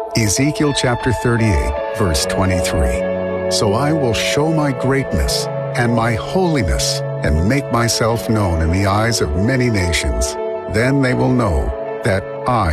Ezekiel chapter 38, verse 23. So I will show my greatness and my holiness and make myself known in the eyes of many nations. Then they will know that I